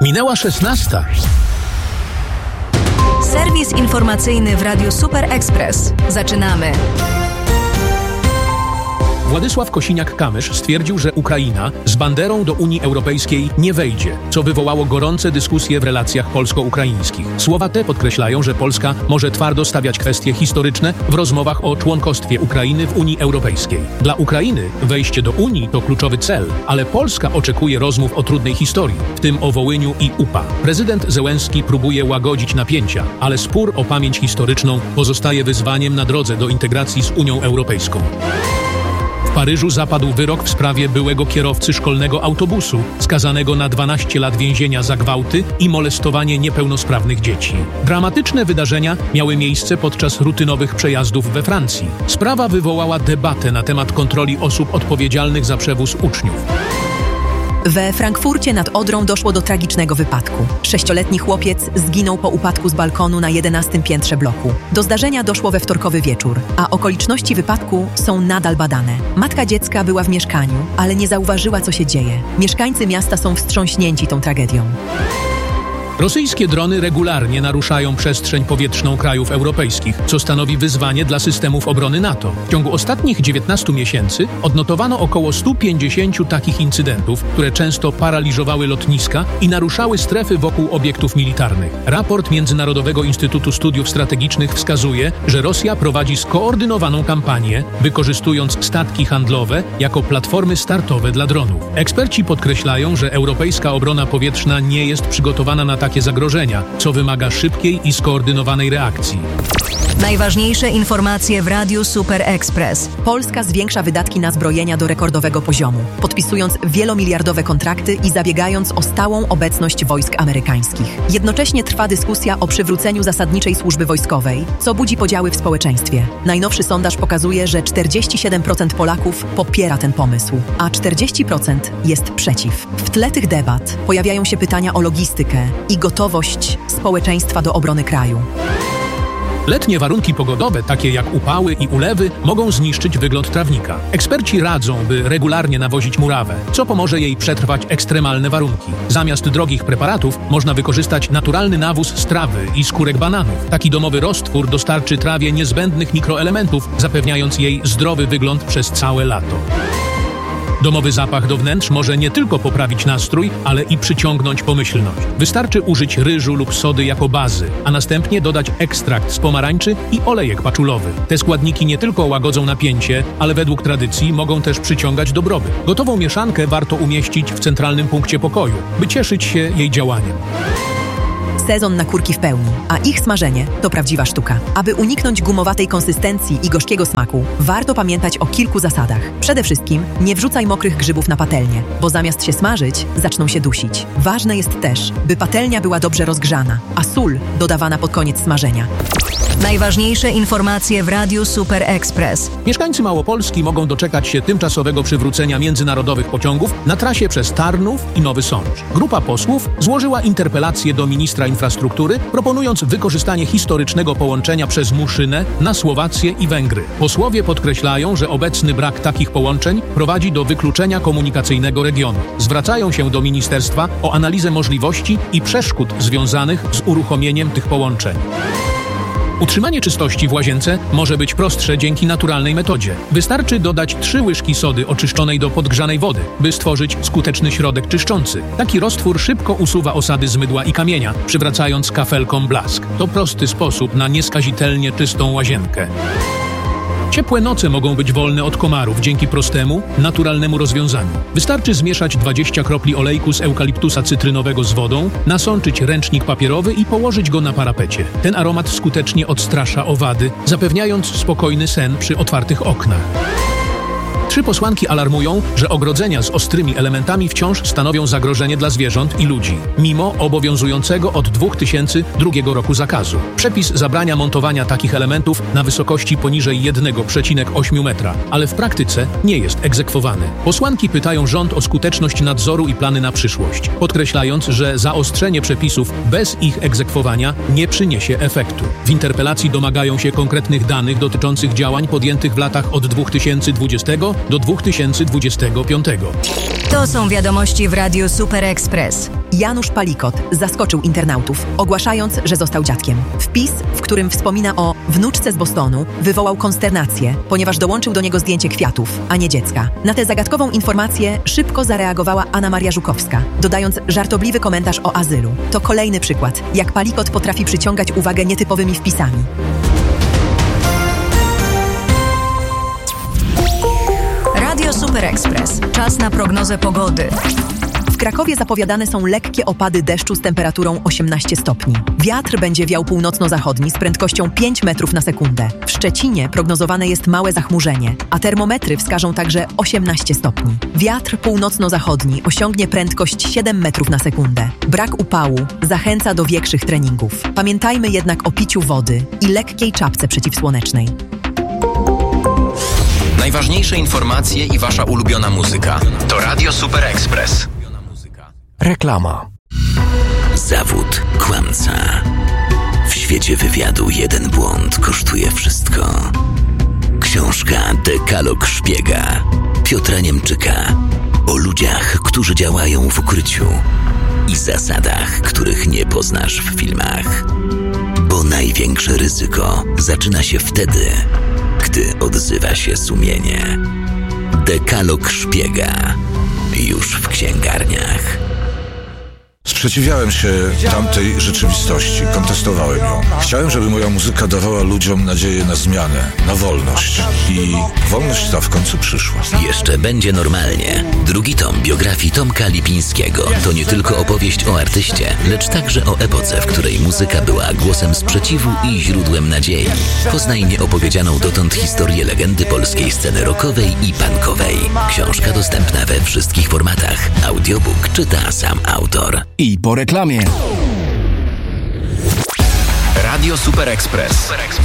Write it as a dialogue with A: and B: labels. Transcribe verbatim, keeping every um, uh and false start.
A: Minęła szesnasta.
B: Serwis informacyjny w Radiu Super Express. Zaczynamy.
A: Władysław Kosiniak-Kamysz stwierdził, że Ukraina z banderą do Unii Europejskiej nie wejdzie, co wywołało gorące dyskusje w relacjach polsko-ukraińskich. Słowa te podkreślają, że Polska może twardo stawiać kwestie historyczne w rozmowach o członkostwie Ukrainy w Unii Europejskiej. Dla Ukrainy wejście do Unii to kluczowy cel, ale Polska oczekuje rozmów o trudnej historii, w tym o Wołyniu i U P A. Prezydent Zełenski próbuje łagodzić napięcia, ale spór o pamięć historyczną pozostaje wyzwaniem na drodze do integracji z Unią Europejską. W Paryżu zapadł wyrok w sprawie byłego kierowcy szkolnego autobusu, skazanego na dwanaście lat więzienia za gwałty i molestowanie niepełnosprawnych dzieci. Dramatyczne wydarzenia miały miejsce podczas rutynowych przejazdów we Francji. Sprawa wywołała debatę na temat kontroli osób odpowiedzialnych za przewóz uczniów.
C: We Frankfurcie nad Odrą doszło do tragicznego wypadku. Sześcioletni chłopiec zginął po upadku z balkonu na jedenastym piętrze bloku. Do zdarzenia doszło we wtorkowy wieczór, a okoliczności wypadku są nadal badane. Matka dziecka była w mieszkaniu, ale nie zauważyła, co się dzieje. Mieszkańcy miasta są wstrząśnięci tą tragedią.
A: Rosyjskie drony regularnie naruszają przestrzeń powietrzną krajów europejskich, co stanowi wyzwanie dla systemów obrony NATO. W ciągu ostatnich dziewiętnastu miesięcy odnotowano około stu pięćdziesięciu takich incydentów, które często paraliżowały lotniska i naruszały strefy wokół obiektów militarnych. Raport Międzynarodowego Instytutu Studiów Strategicznych wskazuje, że Rosja prowadzi skoordynowaną kampanię, wykorzystując statki handlowe jako platformy startowe dla dronów. Eksperci podkreślają, że europejska obrona powietrzna nie jest przygotowana na takie zagrożenia, co wymaga szybkiej i skoordynowanej reakcji.
B: Najważniejsze informacje w Radiu Super Express.
C: Polska zwiększa wydatki na zbrojenia do rekordowego poziomu, podpisując wielomiliardowe kontrakty i zabiegając o stałą obecność wojsk amerykańskich. Jednocześnie trwa dyskusja o przywróceniu zasadniczej służby wojskowej, co budzi podziały w społeczeństwie. Najnowszy sondaż pokazuje, że czterdzieści siedem procent Polaków popiera ten pomysł, a czterdzieści procent jest przeciw. W tle tych debat pojawiają się pytania o logistykę i gotowość społeczeństwa do obrony kraju.
A: Letnie warunki pogodowe, takie jak upały i ulewy, mogą zniszczyć wygląd trawnika. Eksperci radzą, by regularnie nawozić murawę, co pomoże jej przetrwać ekstremalne warunki. Zamiast drogich preparatów można wykorzystać naturalny nawóz z trawy i skórek bananów. Taki domowy roztwór dostarczy trawie niezbędnych mikroelementów, zapewniając jej zdrowy wygląd przez całe lato. Domowy zapach do wnętrz może nie tylko poprawić nastrój, ale i przyciągnąć pomyślność. Wystarczy użyć ryżu lub sody jako bazy, a następnie dodać ekstrakt z pomarańczy i olejek paczulowy. Te składniki nie tylko łagodzą napięcie, ale według tradycji mogą też przyciągać dobrobyt. Gotową mieszankę warto umieścić w centralnym punkcie pokoju, by cieszyć się jej działaniem.
C: Sezon na kurki w pełni, a ich smażenie to prawdziwa sztuka. Aby uniknąć gumowatej konsystencji i gorzkiego smaku, warto pamiętać o kilku zasadach. Przede wszystkim nie wrzucaj mokrych grzybów na patelnię, bo zamiast się smażyć, zaczną się dusić. Ważne jest też, by patelnia była dobrze rozgrzana, a sól dodawana pod koniec smażenia.
B: Najważniejsze informacje w Radiu Super Express.
A: Mieszkańcy Małopolski mogą doczekać się tymczasowego przywrócenia międzynarodowych pociągów na trasie przez Tarnów i Nowy Sącz. Grupa posłów złożyła interpelację do ministra infrastruktury, proponując wykorzystanie historycznego połączenia przez Muszynę na Słowację i Węgry. Posłowie podkreślają, że obecny brak takich połączeń prowadzi do wykluczenia komunikacyjnego regionu. Zwracają się do ministerstwa o analizę możliwości i przeszkód związanych z uruchomieniem tych połączeń. Utrzymanie czystości w łazience może być prostsze dzięki naturalnej metodzie. Wystarczy dodać trzy łyżki sody oczyszczonej do podgrzanej wody, by stworzyć skuteczny środek czyszczący. Taki roztwór szybko usuwa osady z mydła i kamienia, przywracając kafelkom blask. To prosty sposób na nieskazitelnie czystą łazienkę. Ciepłe noce mogą być wolne od komarów dzięki prostemu, naturalnemu rozwiązaniu. Wystarczy zmieszać dwadzieścia kropli olejku z eukaliptusa cytrynowego z wodą, nasączyć ręcznik papierowy i położyć go na parapecie. Ten aromat skutecznie odstrasza owady, zapewniając spokojny sen przy otwartych oknach. Trzy posłanki alarmują, że ogrodzenia z ostrymi elementami wciąż stanowią zagrożenie dla zwierząt i ludzi, mimo obowiązującego od dwa tysiące drugiego roku zakazu. Przepis zabrania montowania takich elementów na wysokości poniżej jeden przecinek osiem metra, ale w praktyce nie jest egzekwowany. Posłanki pytają rząd o skuteczność nadzoru i plany na przyszłość, podkreślając, że zaostrzenie przepisów bez ich egzekwowania nie przyniesie efektu. W interpelacji domagają się konkretnych danych dotyczących działań podjętych w latach od dwa tysiące dwudziestego do dwa tysiące dwudziestego piątego.
B: To są wiadomości w Radiu Super Express.
C: Janusz Palikot zaskoczył internautów, ogłaszając, że został dziadkiem. Wpis, w którym wspomina o wnuczce z Bostonu, wywołał konsternację, ponieważ dołączył do niego zdjęcie kwiatów, a nie dziecka. Na tę zagadkową informację szybko zareagowała Anna Maria Żukowska, dodając żartobliwy komentarz o azylu. To kolejny przykład, jak Palikot potrafi przyciągać uwagę nietypowymi wpisami.
B: Radio Super Express. Czas na prognozę pogody.
C: W Krakowie zapowiadane są lekkie opady deszczu z temperaturą osiemnaście stopni. Wiatr będzie wiał północno-zachodni z prędkością pięć metrów na sekundę. W Szczecinie prognozowane jest małe zachmurzenie, a termometry wskażą także osiemnaście stopni. Wiatr północno-zachodni osiągnie prędkość siedem metrów na sekundę. Brak upału zachęca do większych treningów. Pamiętajmy jednak o piciu wody i lekkiej czapce przeciwsłonecznej.
D: Najważniejsze informacje i wasza ulubiona muzyka. To Radio Super Express.
E: Reklama.
F: Zawód kłamca. W świecie wywiadu jeden błąd kosztuje wszystko. Książka Dekalog Szpiega Piotra Niemczyka o ludziach, którzy działają w ukryciu i zasadach, których nie poznasz w filmach. Bo największe ryzyko zaczyna się wtedy, gdy odzywa się sumienie. Dekalog Szpiega już w księgarniach.
G: Sprzeciwiałem się tamtej rzeczywistości, kontestowałem ją. Chciałem, żeby moja muzyka dawała ludziom nadzieję na zmianę, na wolność. I wolność ta w końcu przyszła.
F: Jeszcze będzie normalnie. Drugi tom biografii Tomka Lipińskiego to nie tylko opowieść o artyście, lecz także o epoce, w której muzyka była głosem sprzeciwu i źródłem nadziei. Poznaj nieopowiedzianą dotąd historię legendy polskiej sceny rockowej i punkowej. Książka dostępna we wszystkich formatach. Audiobook czyta sam autor.
E: I po reklamie.
D: Radio Super Express.